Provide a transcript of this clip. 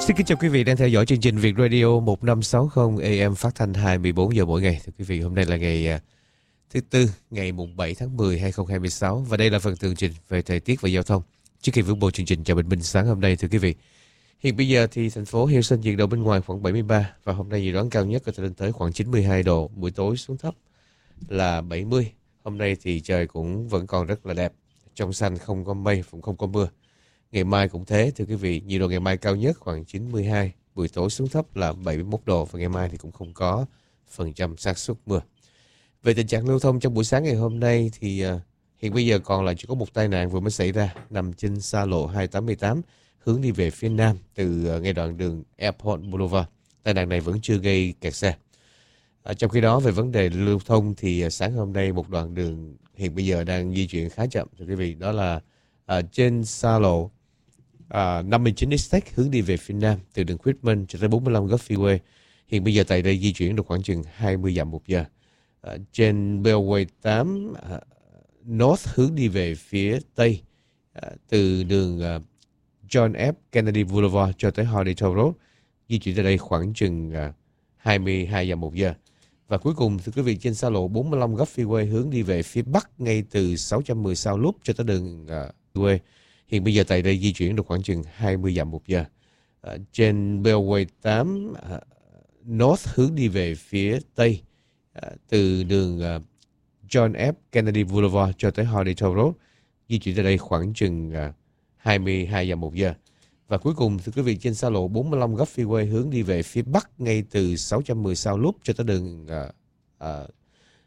Xin kính chào quý vị đang theo dõi chương trình Việt Radio 1560 AM phát thanh 24 giờ mỗi ngày. Thưa quý vị, hôm nay là ngày thứ Tư, ngày mùng 7 tháng 10, 2026 và đây là phần tường trình về thời tiết và giao thông. Trước khi vượt bộ chương trình chào bình minh sáng hôm nay, thưa quý vị. Hiện bây giờ thì thành phố Helsinki nhiệt độ bên ngoài khoảng 73 và hôm nay dự đoán cao nhất có thể lên tới khoảng 92 độ, buổi tối xuống thấp là 70. Hôm nay thì trời cũng vẫn còn rất là đẹp, trong xanh, không có mây, cũng không có mưa. Ngày mai cũng thế, thưa quý vị, nhiệt độ ngày mai cao nhất khoảng 92, buổi tối xuống thấp là 71 độ và ngày mai thì cũng không có phần trăm xác suất mưa. Về tình trạng lưu thông trong buổi sáng ngày hôm nay thì hiện bây giờ còn là chỉ có một tai nạn vừa mới xảy ra nằm trên xa lộ 288 hướng đi về phía nam từ ngay đoạn đường Airport Boulevard. Tai nạn này vẫn chưa gây kẹt xe. Trong khi đó về vấn đề lưu thông thì sáng hôm nay một đoạn đường hiện bây giờ đang di chuyển khá chậm, thưa quý vị, đó là trên xa lộ 59 Estate hướng đi về phía nam từ đường Quitman cho tới 45 Golf Freeway. Hiện bây giờ tại đây di chuyển được khoảng chừng 20 dặm một giờ. Trên Beltway 8 North hướng đi về phía tây từ đường John F. Kennedy Boulevard cho tới Hardy Toll Road, di chuyển tại đây khoảng chừng 22 dặm một giờ. Và cuối cùng thưa quý vị, trên xa lộ 45 Golf Freeway hướng đi về phía bắc ngay từ 610 South Loop cho tới đường Freeway. Hiện bây giờ tại đây di chuyển được khoảng chừng 20 dặm một giờ. Trên Beltway 8 North hướng đi về phía tây từ đường John F. Kennedy Boulevard cho tới Hardy Toll Road, di chuyển tại đây khoảng chừng 22 dặm một giờ. Và cuối cùng thưa quý vị, trên xa lộ 45 Golf Freeway hướng đi về phía bắc ngay từ 610 South Loop cho tới đường